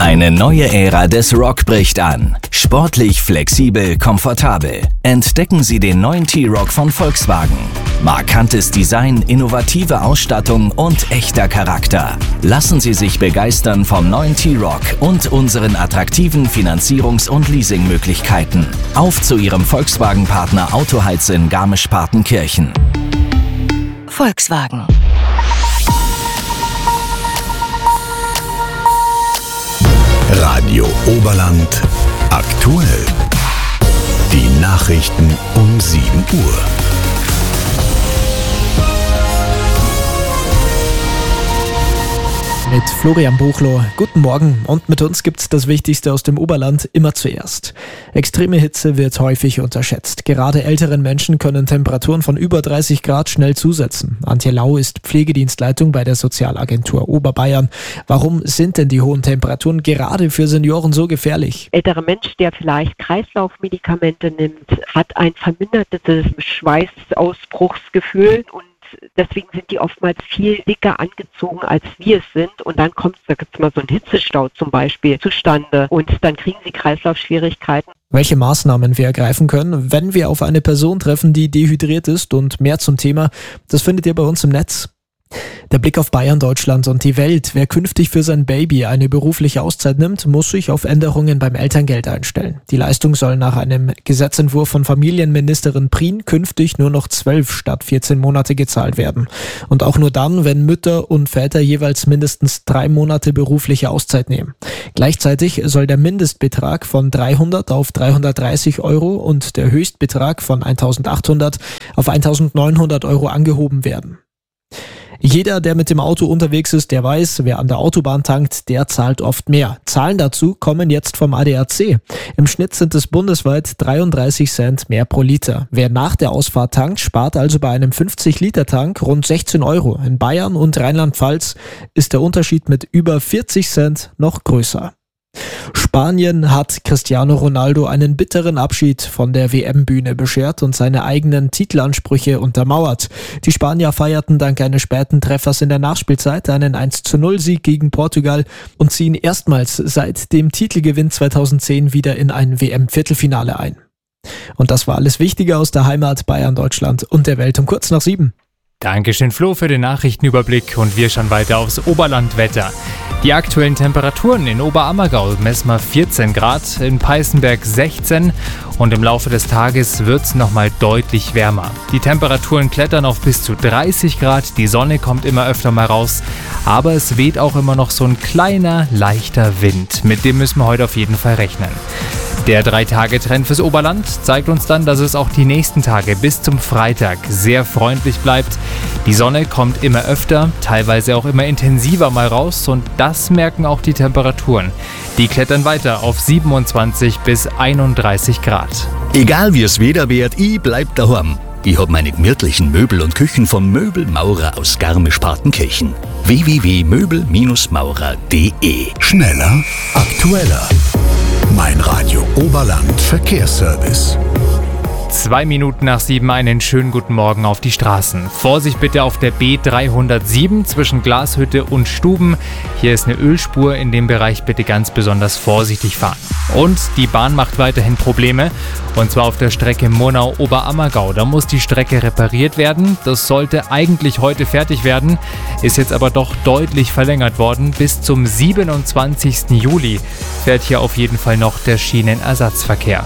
Eine neue Ära des Rock bricht an. Sportlich, flexibel, komfortabel. Entdecken Sie den neuen T-Roc von Volkswagen. Markantes Design, innovative Ausstattung und echter Charakter. Lassen Sie sich begeistern vom neuen T-Roc und unseren attraktiven Finanzierungs- und Leasingmöglichkeiten. Auf zu Ihrem Volkswagen-Partner Autoheiz in Garmisch-Partenkirchen. Volkswagen. Radio Oberland aktuell. Die Nachrichten um 7 Uhr. Mit Florian Buchloh. Guten Morgen und mit uns gibt's das Wichtigste aus dem Oberland immer zuerst. Extreme Hitze wird häufig unterschätzt. Gerade älteren Menschen können Temperaturen von über 30 Grad schnell zusetzen. Antje Lau ist Pflegedienstleitung bei der Sozialagentur Oberbayern. Warum sind denn die hohen Temperaturen gerade für Senioren so gefährlich? Älterer Mensch, der vielleicht Kreislaufmedikamente nimmt, hat ein vermindertes Schweißausbruchsgefühl und deswegen sind die oftmals viel dicker angezogen, als wir es sind. Und dann kommt, da gibt's mal so einen Hitzestau zum Beispiel zustande. Und dann kriegen sie Kreislaufschwierigkeiten. Welche Maßnahmen wir ergreifen können, wenn wir auf eine Person treffen, die dehydriert ist, und mehr zum Thema, das findet ihr bei uns im Netz. Der Blick auf Bayern, Deutschland und die Welt. Wer künftig für sein Baby eine berufliche Auszeit nimmt, muss sich auf Änderungen beim Elterngeld einstellen. Die Leistung soll nach einem Gesetzentwurf von Familienministerin Prien künftig nur noch 12 statt 14 Monate gezahlt werden. Und auch nur dann, wenn Mütter und Väter jeweils mindestens 3 Monate berufliche Auszeit nehmen. Gleichzeitig soll der Mindestbetrag von 300 auf 330 Euro und der Höchstbetrag von 1.800 auf 1.900 Euro angehoben werden. Jeder, der mit dem Auto unterwegs ist, der weiß, wer an der Autobahn tankt, der zahlt oft mehr. Zahlen dazu kommen jetzt vom ADAC. Im Schnitt sind es bundesweit 33 Cent mehr pro Liter. Wer nach der Ausfahrt tankt, spart also bei einem 50-Liter-Tank rund 16 Euro. In Bayern und Rheinland-Pfalz ist der Unterschied mit über 40 Cent noch größer. Spanien hat Cristiano Ronaldo einen bitteren Abschied von der WM-Bühne beschert und seine eigenen Titelansprüche untermauert. Die Spanier feierten dank eines späten Treffers in der Nachspielzeit einen 1:0-Sieg gegen Portugal und ziehen erstmals seit dem Titelgewinn 2010 wieder in ein WM-Viertelfinale ein. Und das war alles Wichtige aus der Heimat, Bayern, Deutschland und der Welt um kurz nach 7. Dankeschön Flo für den Nachrichtenüberblick und wir schauen weiter aufs Oberlandwetter. Die aktuellen Temperaturen in Oberammergau messen wir 14 Grad, in Peißenberg 16 und im Laufe des Tages wird es nochmal deutlich wärmer. Die Temperaturen klettern auf bis zu 30 Grad, die Sonne kommt immer öfter mal raus, aber es weht auch immer noch so ein kleiner, leichter Wind. Mit dem müssen wir heute auf jeden Fall rechnen. Der 3-Tage-Trend fürs Oberland zeigt uns dann, dass es auch die nächsten Tage bis zum Freitag sehr freundlich bleibt. Die Sonne kommt immer öfter, teilweise auch immer intensiver mal raus und das merken auch die Temperaturen. Die klettern weiter auf 27 bis 31 Grad. Egal wie es Wetter wird, ich bleib daheim. Ich hab meine gemütlichen Möbel und Küchen vom Möbelmaurer aus Garmisch-Partenkirchen. www.möbel-maurer.de. Schneller, aktueller. Mein Radio Oberland Verkehrsservice. 2 Minuten nach 7 einen schönen guten Morgen auf die Straßen. Vorsicht bitte auf der B307 zwischen Glashütte und Stuben. Hier ist eine Ölspur, in dem Bereich bitte ganz besonders vorsichtig fahren. Und die Bahn macht weiterhin Probleme, und zwar auf der Strecke Murnau-Oberammergau. Da muss die Strecke repariert werden. Das sollte eigentlich heute fertig werden, ist jetzt aber doch deutlich verlängert worden. Bis zum 27. Juli fährt hier auf jeden Fall noch der Schienenersatzverkehr.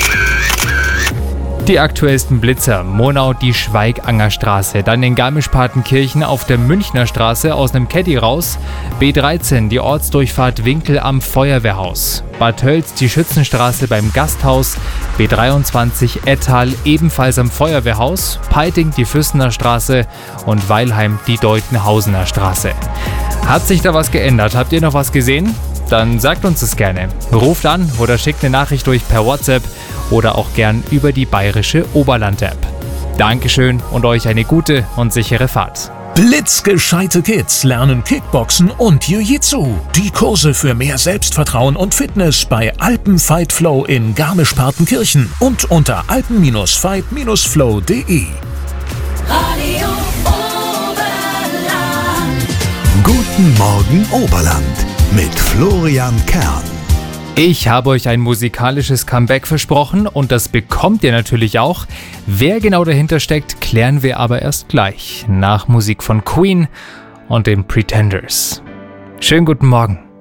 Die aktuellsten Blitzer: Murnau die Schweigangerstraße, dann in Garmisch-Partenkirchen auf der Münchner Straße aus einem Caddy raus, B13 die Ortsdurchfahrt Winkel am Feuerwehrhaus, Bad Tölz die Schützenstraße beim Gasthaus, B23 Ettal ebenfalls am Feuerwehrhaus, Peiting die Füssener Straße und Weilheim die Deutenhausener Straße. Hat sich da was geändert? Habt ihr noch was gesehen? Dann sagt uns es gerne. Ruft an oder schickt eine Nachricht durch per WhatsApp oder auch gern über die bayerische Oberland-App. Dankeschön und euch eine gute und sichere Fahrt. Blitzgescheite Kids lernen Kickboxen und Jiu-Jitsu. Die Kurse für mehr Selbstvertrauen und Fitness bei Alpen-Fight Flow in Garmisch-Partenkirchen und unter alpen-fight-flow.de. Radio Oberland. Guten Morgen Oberland. mit Florian Kern. Ich habe euch ein musikalisches Comeback versprochen und das bekommt ihr natürlich auch. Wer genau dahinter steckt, klären wir aber erst gleich nach Musik von Queen und den Pretenders. Schönen guten Morgen.